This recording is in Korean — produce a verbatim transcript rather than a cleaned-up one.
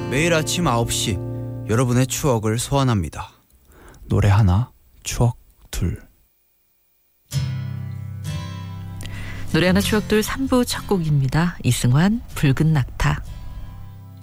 매일 아침 아홉 시 여러분의 추억을 소환합니다. 노래 하나, 추억 둘. 노래 하나 추억 둘 삼 부 첫 곡입니다. 이승환 붉은 낙타.